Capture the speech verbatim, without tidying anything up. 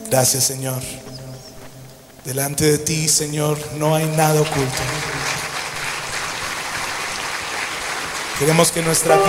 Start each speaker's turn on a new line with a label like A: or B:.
A: Gracias, Señor. Delante de ti, Señor, no hay nada oculto. Queremos que nuestra vida